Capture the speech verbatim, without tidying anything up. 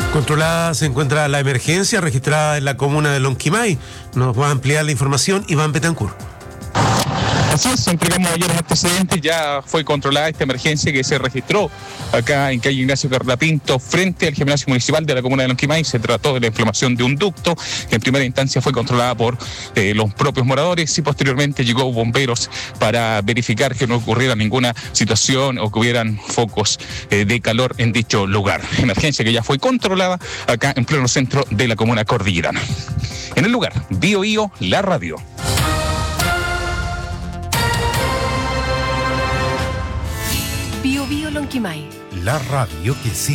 Controlada se encuentra la emergencia registrada en la comuna de Lonquimay. Nos va a ampliar la información Iván Betancourt. Así es, entregamos mayores antecedentes, ya fue controlada esta emergencia que se registró acá en calle Ignacio Carlapinto, frente al gimnasio municipal de la comuna de Lonquimay. Se trató de la inflamación de un ducto, que en primera instancia fue controlada por eh, los propios moradores, y posteriormente llegó bomberos para verificar que no ocurriera ninguna situación o que hubieran focos eh, de calor en dicho lugar. Emergencia que ya fue controlada acá en pleno centro de la comuna cordillerana. En el lugar, Bio Bio, la radio. Bio Bio Lonquimay. La radio que sí.